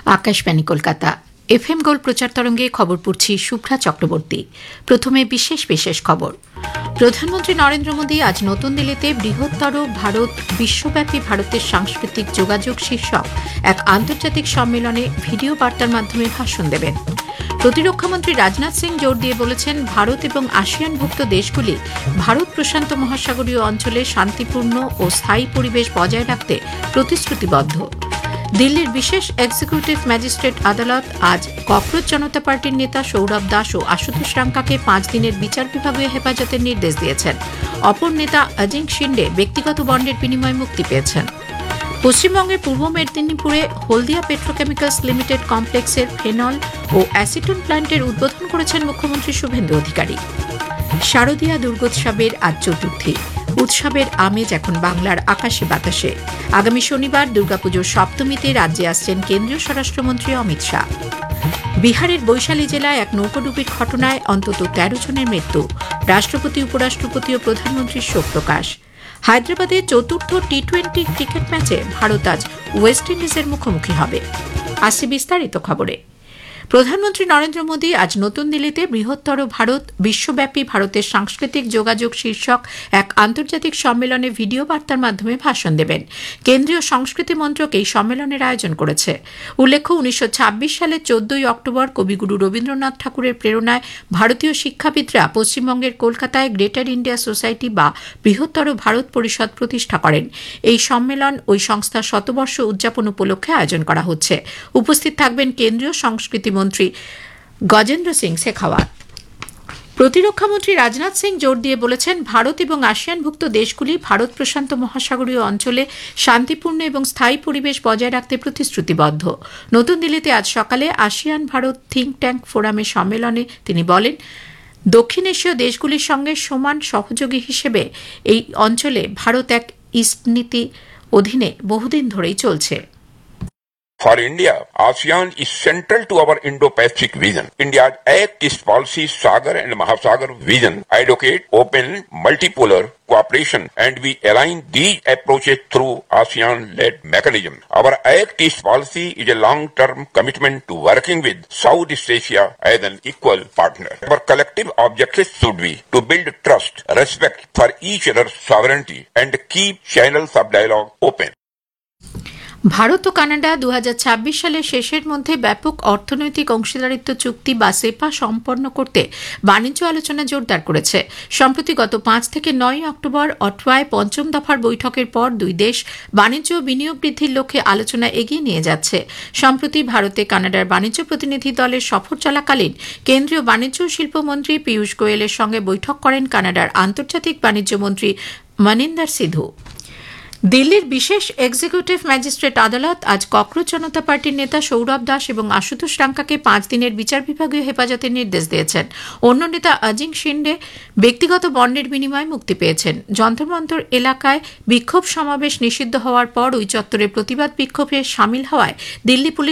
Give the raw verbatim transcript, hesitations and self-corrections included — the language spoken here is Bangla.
আকাশবাণী কলকাতা এফএম গোল্ড প্রচার তরঙ্গে খবর পড়ছি শুভ্রা চক্রবর্তী। প্রথমে বিশেষ বিশেষ খবর। প্রধানমন্ত্রী নরেন্দ্র মোদী আজ নতুন দিল্লিতে বৃহত্তর ভারত বিশ্বব্যাপী ভারতের সাংস্কৃতিক যোগাযোগ শীর্ষক এক আন্তর্জাতিক সম্মেলনে ভিডিও বার্তার মাধ্যমে ভাষণ দেবেন। প্রতিরক্ষামন্ত্রী রাজনাথ সিং জোর দিয়ে বলেছেন, ভারত এবং আসিয়ানভুক্ত দেশগুলি ভারত প্রশান্ত মহাসাগরীয় অঞ্চলে শান্তিপূর্ণ ও স্থায়ী পরিবেশ বজায় রাখতে প্রতিশ্রুতিবদ্ধ। দিল্লির বিশেষ এক্সিকিউটিভ ম্যাজিস্ট্রেট আদালত আজ ককরোচ জনতা পার্টির নেতা সৌরভ দাস ও আশুতোষ রাঙ্কাকে পাঁচ দিনের বিচার বিভাগীয় হেফাজতের নির্দেশ দিয়েছেন। অপর নেতা অজিং শিন্ডে ব্যক্তিগত বন্ডের বিনিময়ে মুক্তি পেয়েছেন। পশ্চিমবঙ্গের পূর্ব মেদিনীপুরে হলদিয়া পেট্রোকেমিক্যালস লিমিটেড কমপ্লেক্সের ফেনল ও অ্যাসিটন প্ল্যান্টের উদ্বোধন করেছেন মুখ্যমন্ত্রী শুভেন্দু অধিকারী। শারদীয়া দুর্গোৎসবের আজ চতুর্থী। উৎসবের আমেজ এখন বাংলার আকাশে বাতাসে। আগামী শনিবার দুর্গাপুজোর সপ্তমীতে রাজ্যে আসছেন কেন্দ্রীয় স্বরাষ্ট্রমন্ত্রী অমিত শাহ। বিহারের বৈশালী জেলায় এক নৌকাডুবির ঘটনায় অন্তত তেরো জনের মৃত্যু। রাষ্ট্রপতি, উপরাষ্ট্রপতি ও প্রধানমন্ত্রীর শোক প্রকাশ। হায়দ্রাবাদে চতুর্থ টি টোয়েন্টি ক্রিকেট ম্যাচে ভারত আজ ওয়েস্ট ইন্ডিজের মুখোমুখি হবে। আসছে বিস্তারিত খবরে। প্রধানমন্ত্রী নরেন্দ্র মোদী আজ নতুন দিল্লিতে বৃহত্তর ভারত বিশ্বব্যাপী ভারতের সাংস্কৃতিক যোগাযোগ শীর্ষক এক আন্তর্জাতিক সম্মেলনে ভিডিও বার্তার মাধ্যমে ভাষণ দেবেন। কেন্দ্রীয় সংস্কৃতি মন্ত্রক এই সম্মেলনের আয়োজন করেছে। উল্লেখ্য, উনিশশো ছাব্বিশ সালের চোদ্দই অক্টোবর কবিগুরু রবীন্দ্রনাথ ঠাকুরের প্রেরণায় ভারতীয় শিক্ষাবিদরা পশ্চিমবঙ্গের কলকাতায় গ্রেটার ইন্ডিয়া সোসাইটি বা বৃহত্তর ভারত পরিষদ প্রতিষ্ঠা করেন। এই সম্মেলন ওই সংস্থার শতবর্ষ উদযাপন উপলক্ষে আয়োজন করা হচ্ছে। উপস্থিত থাকবেন কেন্দ্রীয় সংস্কৃতি মন্ত্রী গজেন্দ্র সিং শেখাওয়াত। প্রতিরক্ষামন্ত্রী রাজনাথ সিং জোর দিয়ে বলেছেন, ভারত এবং আসিয়ানভুক্ত দেশগুলি ভারত প্রশান্ত মহাসাগরীয় অঞ্চলে শান্তিপূর্ণ এবং স্থায়ী পরিবেশ বজায় রাখতে প্রতিশ্রুতিবদ্ধ। নতুন দিল্লিতে আজ সকালে আসিয়ান ভারত থিঙ্ক ট্যাঙ্ক ফোরামের সম্মেলনে তিনি বলেন, দক্ষিণ এশীয় দেশগুলির সঙ্গে সমান সহযোগী হিসেবে এই অঞ্চলে ভারত এক ইস্ট নীতি অধীনে বহুদিন ধরেই চলছে। For India, ASEAN is central to our Indo-Pacific vision. India's Act East policy, Sagar and Mahasagar vision advocate open multipolar cooperation, and we align these approaches through ASEAN-led mechanism. Our Act East policy is a long-term commitment to working with Southeast Asia as an equal partner. Our collective objectives should be to build trust, respect for each other's sovereignty, and keep channels of dialogue open. Bharat O Canada দু হাজার ছাব্বিশ সালের শেষের মধ্যে ব্যাপক অর্থনৈতিক অংশীদারিত্ব চুক্তি বা সেপা সম্পন্ন করতে বাণিজ্য আলোচনা জোরদার করেছে। সম্প্রতি গত পাঁচ থেকে নয় অক্টোবর অটোয়ায় পঞ্চম দফার বৈঠকের পর দুই দেশ বাণিজ্য ও বিনিয়োগ বৃদ্ধির লক্ষ্যে আলোচনা এগিয়ে নিয়ে যাচ্ছে। সম্প্রতি ভারতে কানাডার বাণিজ্য প্রতিনিধি দলের সফর চলাকালীন কেন্দ্রীয় বাণিজ্য ও শিল্পমন্ত্রী পীয়ূষ গোয়েলের সঙ্গে বৈঠক করেন কানাডার আন্তর্জাতিক বাণিজ্য মন্ত্রী মনিন্দর সিধু। দিল্লির বিশেষ এক্সিকিউটিভ ম্যাজিস্ট্রেট আদালত আজ ককরোচ জনতা পার্টির নেতা সৌরভ দাস এবং আশুতোষ রাঙ্কাকে পাঁচ দিনের বিচার বিভাগীয় হেফাজতের নির্দেশ দিয়েছেন। অন্য নেতা অজিং শিন্ডে ব্যক্তিগত বন্ডের বিনিময়ে মুক্তি পেয়েছেন। যন্তর-মন্তর এলাকায় বিক্ষোভ সমাবেশ নিষিদ্ধ হওয়ার পর ওই চত্বরে প্রতিবাদ বিক্ষোভে সামিল হওয়ায় দিল্লি পুলিশ